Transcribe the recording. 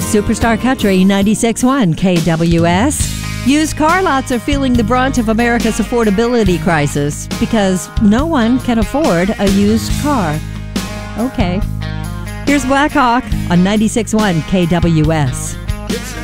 Superstar Country 96.1 KWS. Used car lots are feeling the brunt of America's affordability crisis because no one can afford a used car. Okay. Here's Black Hawk on 96.1 KWS.